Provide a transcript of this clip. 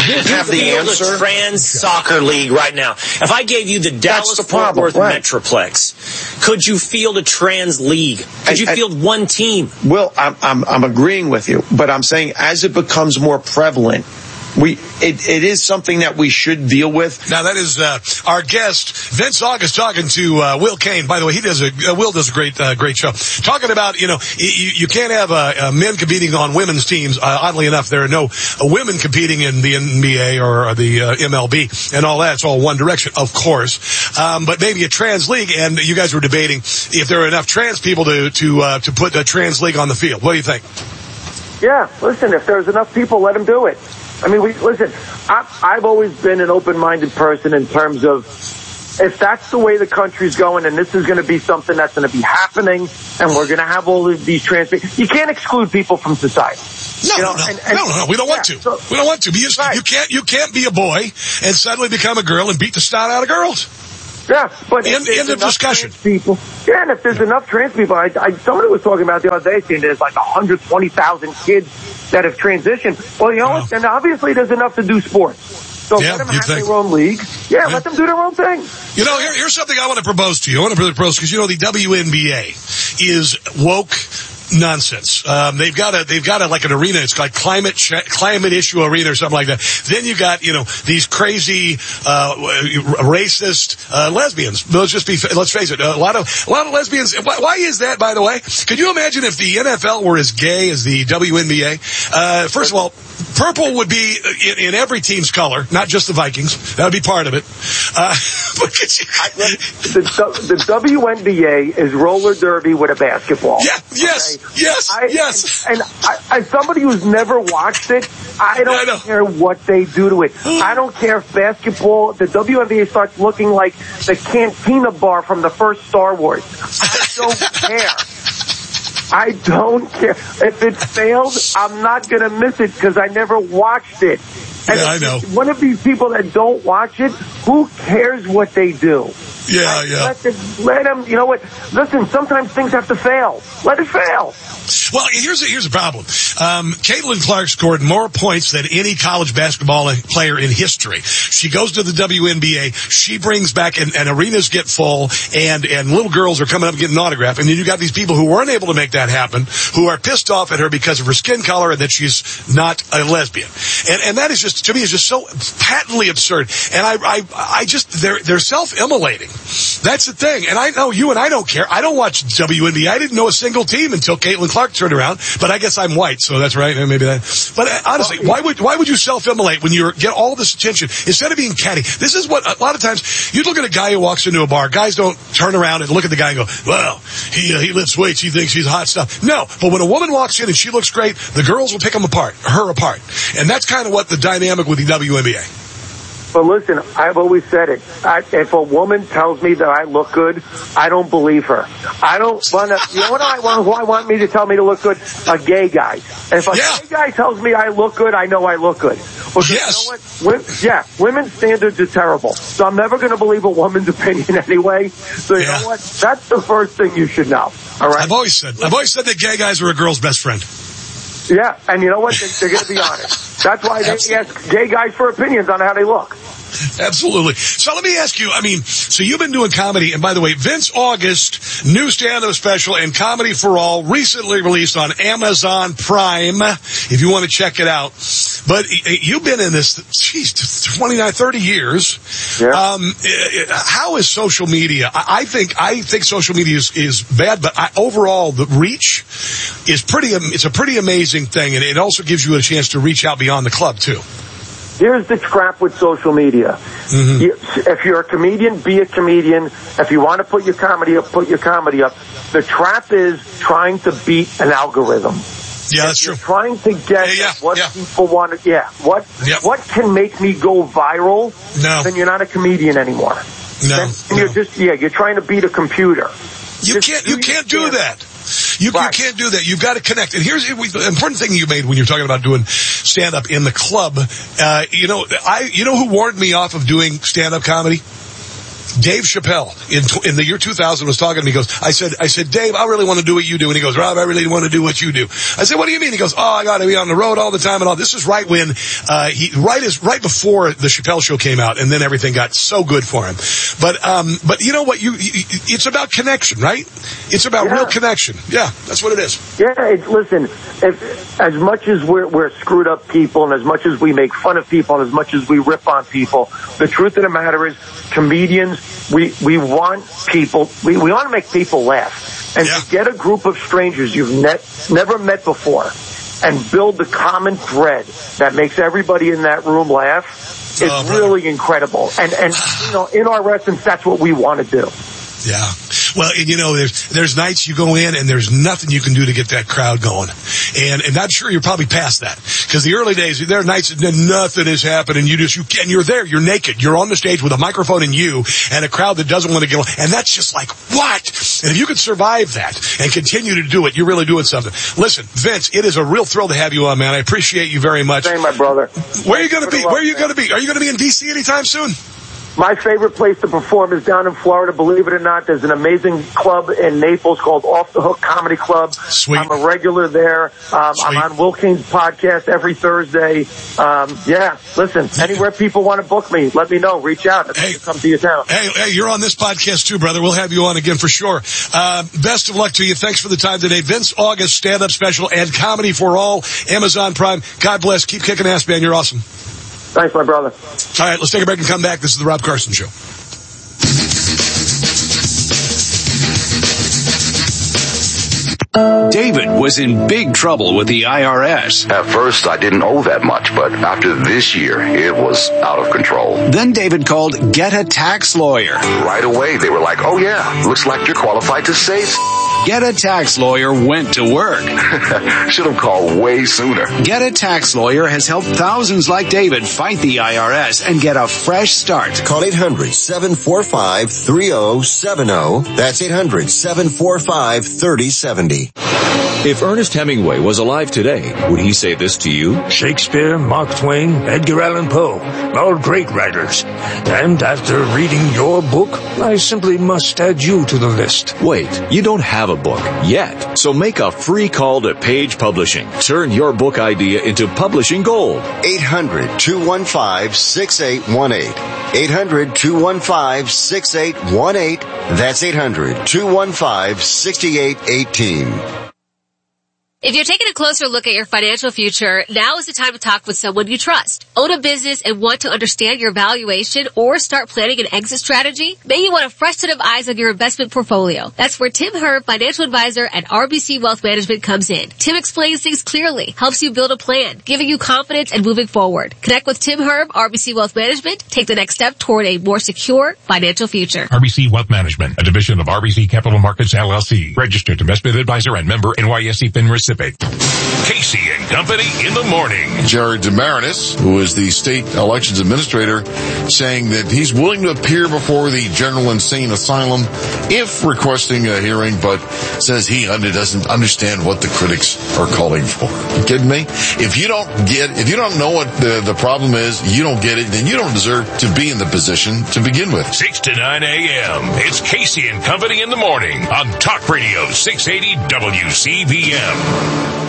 have the answer. A trans soccer league right now. If I gave you the Dallas-Fort Worth Metroplex, could you field a trans league? Could you field one team? Well, I'm agreeing with you, but I'm saying as it becomes more prevalent, it is something that we should deal with. Now that is our guest Vince August talking to Will Kane. By the way, Will does a great show. Talking about you can't have men competing on women's teams. Oddly enough, there are no women competing in the NBA or the MLB and all that. It's all one direction, of course. But maybe a trans league. And you guys were debating if there are enough trans people to put a trans league on the field. What do you think? Yeah, listen. If there's enough people, let them do it. I mean, I've always been an open-minded person in terms of if that's the way the country's going and this is going to be something that's going to be happening and we're going to have all of these trans people, you can't exclude people from society. No, we don't want to. We don't want to. Because you can't be a boy and suddenly become a girl and beat the snot out of girls. Yeah, but end of discussion. People, yeah, and if there's enough trans people, somebody was talking about the other day saying there's like 120,000 kids that have transitioned. Well, and obviously there's enough to do sports. So let them have their own league. Yeah, let them do their own thing. Here's something I want to propose to you. I want to propose because the WNBA is woke nonsense. They've got like an arena. It's like climate issue arena or something like that. Then you got, these crazy, racist, lesbians. Let's face it, a lot of lesbians. Why is that, by the way? Could you imagine if the NFL were as gay as the WNBA? First of all, purple would be in every team's color, not just the Vikings. That would be part of it. The WNBA is roller derby with a basketball. Yeah, yes. Okay? Yes. And as somebody who's never watched it, I don't care what they do to it. I don't care if the WNBA starts looking like the Cantina bar from the first Star Wars. I don't care. I don't care. If it failed, I'm not going to miss it because I never watched it. And I know. One of these people that don't watch it, who cares what they do? Yeah. Let them, you know what? Listen, sometimes things have to fail. Let it fail. Well, here's a problem. Caitlin Clark scored more points than any college basketball player in history. She goes to the WNBA. She brings back, and arenas get full, and little girls are coming up and getting an autograph. And then you got these people who weren't able to make that happen, who are pissed off at her because of her skin color and that she's not a lesbian. And that is just, to me, is just so patently absurd. And I just, they're self-immolating. That's the thing. And I know you and I don't care. I don't watch WNBA. I didn't know a single team until Caitlin Clark turned around. But I guess I'm white, so that's right. Maybe that. But honestly, why would you self-immolate when you get all this attention instead of being catty? This is what a lot of times you look at a guy who walks into a bar. Guys don't turn around and look at the guy and go, "Well, he lifts weights. He thinks he's hot stuff." No, but when a woman walks in and she looks great, the girls will pick her apart, and that's kind of what the dynamic with the WNBA. But listen, I've always said it. If a woman tells me that I look good, I don't believe her. I don't want to, you know what who I want me to tell me to look good? A gay guy. And if a gay guy tells me I look good, I know I look good. Because yes. You know what? Women's standards are terrible. So I'm never going to believe a woman's opinion anyway. So you know what? That's the first thing you should know. All right? I've always said that gay guys are a girl's best friend. Yeah, and you know what? They're going to be honest. That's why they ask gay guys for opinions on how they look. Absolutely. So let me ask you, so you've been doing comedy, and by the way, Vince August, new stand-up special and Comedy for All, recently released on Amazon Prime, if you want to check it out. But you've been in this, 29, 30 years. Yeah. How is social media? I think social media is bad, but overall the reach is it's a pretty amazing thing, and it also gives you a chance to reach out beyond the club too. Here's the trap with social media. Mm-hmm. If you're a comedian, be a comedian. If you want to put your comedy up, put your comedy up. The trap is trying to beat an algorithm. Yeah, that's true. Trying to get what people want to, what can make me go viral? No. Then you're not a comedian anymore. No. You're trying to beat a computer. You can't do that. You can't do that. You've got to connect. And here's the important thing you made when you're talking about doing stand-up in the club. You know who warned me off of doing stand-up comedy? Dave Chappelle in the year 2000 was talking to me. He goes, I said, Dave, I really want to do what you do. And he goes, Rob, I really want to do what you do. I said, what do you mean? He goes, I got to be on the road all the time and all. This is right when, right before the Chappelle Show came out, and then everything got so good for him. But you know what? It's about connection, right? It's about real connection. Yeah, that's what it is. Yeah, listen, as much as we're screwed up people, and as much as we make fun of people, and as much as we rip on people, the truth of the matter is, comedians, we want people, we want to make people laugh. And to get a group of strangers you've never met before and build the common thread that makes everybody in that room laugh is really incredible. And you know, in our essence, that's what we want to do. Yeah. Well, and you know, there's nights you go in and there's nothing you can do to get that crowd going. And I'm sure you're probably past that. Because the early days, there are nights that nothing is happening. You're there, you're naked. You're on the stage with a microphone and a crowd that doesn't want to get on. And that's just like, what? And if you could survive that and continue to do it, you're really doing something. Listen, Vince, it is a real thrill to have you on, man. I appreciate you very much. Same, my brother. Where are you going to be? Where are you going to be? Are you going to be in D.C. anytime soon? My favorite place to perform is down in Florida. Believe it or not, there's an amazing club in Naples called Off the Hook Comedy Club. Sweet. I'm a regular there. I'm on Will King's podcast every Thursday. Listen, anywhere people want to book me, let me know. Reach out. I'd come to your town. Hey, you're on this podcast too, brother. We'll have you on again for sure. Best of luck to you. Thanks for the time today. Vince August stand-up special and Comedy for All, Amazon Prime. God bless. Keep kicking ass, man. You're awesome. Thanks, my brother. All right, let's take a break and come back. This is the Rob Carson Show. David was in big trouble with the IRS. At first, I didn't owe that much, but after this year, it was out of control. Then David called Get a Tax Lawyer. Right away, they were like, oh yeah, looks like you're qualified to save. Get a Tax Lawyer went to work. Should have called way sooner. Get a Tax Lawyer has helped thousands like David fight the IRS and get a fresh start. Call 800-745-3070. That's 800-745-3070. If Ernest Hemingway was alive today, would he say this to you? Shakespeare, Mark Twain, Edgar Allan Poe, all great writers. And after reading your book, I simply must add you to the list. Wait, you don't have a book yet, so make a free call to Page Publishing. Turn your book idea into publishing gold. 800-215-6818. 800-215-6818. That's 800-215-6818. If you're taking a closer look at your financial future, now is the time to talk with someone you trust. Own a business and want to understand your valuation or start planning an exit strategy? Maybe you want a fresh set of eyes on your investment portfolio. That's where Tim Herb, financial advisor at RBC Wealth Management, comes in. Tim explains things clearly, helps you build a plan, giving you confidence and moving forward. Connect with Tim Herb, RBC Wealth Management. Take the next step toward a more secure financial future. RBC Wealth Management, a division of RBC Capital Markets, LLC. Registered investment advisor and member NYSE FINRA recipient. Casey and Company in the morning. Jared DeMarinis, who is the state elections administrator, saying that he's willing to appear before the General Insane Asylum if requesting a hearing, but says he doesn't understand what the critics are calling for. You kidding me? If you don't know what the problem is, you don't get it, then you don't deserve to be in the position to begin with. 6 to 9 a.m. It's Casey and Company in the morning on Talk Radio 680 WCBM.